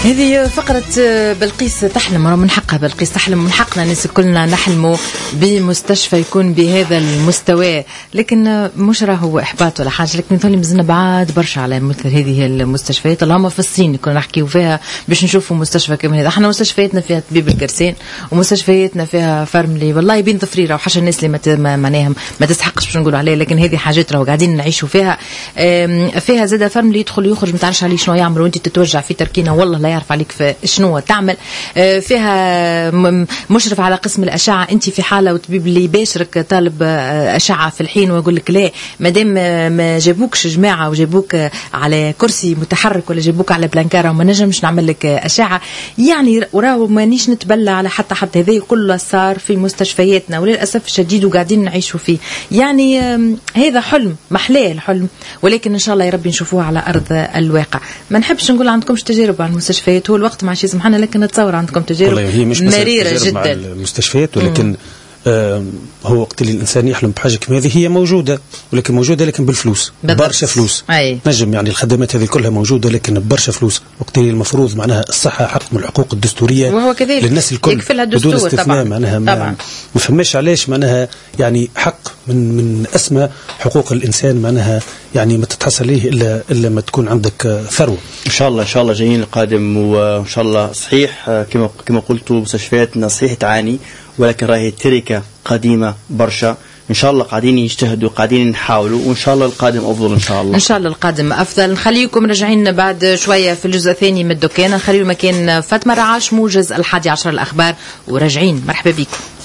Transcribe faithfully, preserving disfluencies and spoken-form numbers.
هذه فقرة بلقيس تحلم، من حقها بلقيس تحلم، من حقنا الناس كلنا نحلموا بمستشفى يكون بهذا المستوى، لكن مش راهو إحباط ولا حاجة، لكن مثل مازلنا بعاد برشا على مثل هذه المستشفيات. اللهم في الصين كنا نحكيو فيها باش نشوفوا مستشفى كما هذا. احنا مستشفياتنا فيها طبيب القرسين ومستشفياتنا فيها فرملي والله بين ضفريره وحاشا الناس اللي ما معناها ما تستحقش باش نقولوا عليه، لكن هذه حاجات راهو قاعدين نعيشوا فيها. فيها زاد فرملي يدخل يخرج ما تعرفش عليه شنو يعمل وانت تتوجع في تركينه والله لا يعرف عليك في شنو تعمل. فيها مشرف على قسم الأشعة، انت في حالة وطبيب اللي يباشرك طالب أشعة في الحين ويقول لك لا مادام ما جابوكش جماعة وجابوك على كرسي متحرك ولا جابوك على بلانكارة وما نجمش نعمل لك أشعة، يعني وراو مانيش نتبلى على حتى حتى هذا كله صار في مستشفياتنا وللأسف الشديد وقاعدين نعيشوا فيه. يعني هذا حلم محلاه الحلم، ولكن إن شاء الله يا ربي نشوفوه على أرض الواقع. ما نحبش نقول عندكمش تجارب على المستشفيات، هو الوقت مع شي سمحنا، لكن نتصور عندكم تجارب مريرة جدا مع المستشفيات، ولكن آه هو وقت اللي الإنسان يحلم بحاجة كما هذه هي موجودة، ولكن موجودة لكن بالفلوس، برشا فلوس. أي. نجم يعني الخدمات هذه كلها موجودة لكن برشا فلوس، وقت اللي المفروض معناها الصحة حق من الحقوق الدستورية وهو كذلك للناس الكل بدون استثناء. معناها ما, ما فهمش علاش معناها يعني حق من من أسمى حقوق الإنسان معناها يعني ما تتحصل ليه إلا إلا ما تكون عندك ثروة. إن شاء الله إن شاء الله جايين القادم، وإن شاء الله صحيح كما كما قلتوا مستشفياتنا صحيح تعاني، ولكن راهي تركة قديمة برشا. إن شاء الله قاعدين يجتهدوا قاعدين نحاولوا، وإن شاء الله القادم أفضل إن شاء الله. إن شاء الله القادم أفضل. نخليكم راجعين بعد شوية في الجزء الثاني من الدكان، نخليو مكان فاطمة رعاش موجز الحادي عشر الأخبار وراجعين. مرحبا بكم.